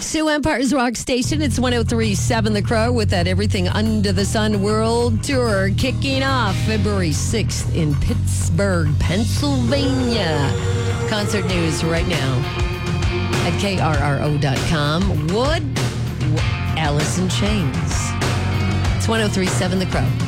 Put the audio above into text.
Sue Empire's Rock Station. It's 103.7 The Crow with that Everything Under the Sun World Tour kicking off February 6th in Pittsburgh, Pennsylvania. Concert news right now at krro.com. Wood, Alice in Chains. It's 103.7 The Crow.